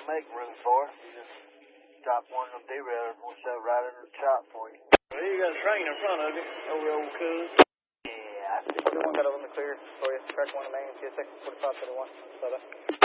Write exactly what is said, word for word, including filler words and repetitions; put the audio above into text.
make room for it. You just drop one of them derailleurs and we'll shove right under the chop for you. Well, you got a train in front of you, over the old cuz. Yeah, I see. The one got over in the clear for you. Track one of main, G S X forty-five thirty-one.